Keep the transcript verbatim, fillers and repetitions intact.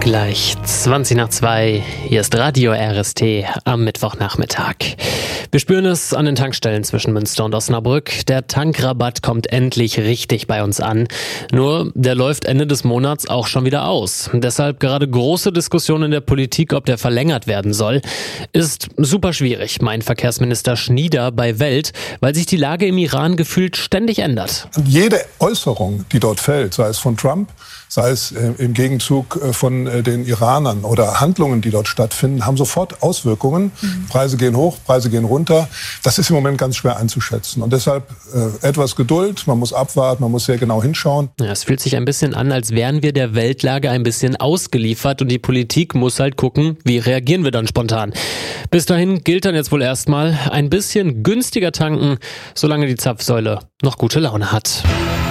Gleich zwanzig nach zwei, hier ist Radio R S T am Mittwochnachmittag. Wir spüren es an den Tankstellen zwischen Münster und Osnabrück. Der Tankrabatt kommt endlich richtig bei uns an. Nur, der läuft Ende des Monats auch schon wieder aus. Deshalb gerade große Diskussion in der Politik, ob der verlängert werden soll. Ist super schwierig, meint Verkehrsminister Schnieder bei Welt, weil sich die Lage im Iran gefühlt ständig ändert. Jede Äußerung, die dort fällt, sei es von Trump, sei es äh, im Gegenzug äh, von äh, den Iranern oder Handlungen, die dort stattfinden, haben sofort Auswirkungen. Mhm. Preise gehen hoch, Preise gehen runter. Das ist im Moment ganz schwer einzuschätzen. Und deshalb äh, etwas Geduld, man muss abwarten, man muss sehr genau hinschauen. Ja, es fühlt sich ein bisschen an, als wären wir der Weltlage ein bisschen ausgeliefert und die Politik muss halt gucken, wie reagieren wir dann spontan. Bis dahin gilt dann jetzt wohl erstmal ein bisschen günstiger tanken, solange die Zapfsäule noch gute Laune hat.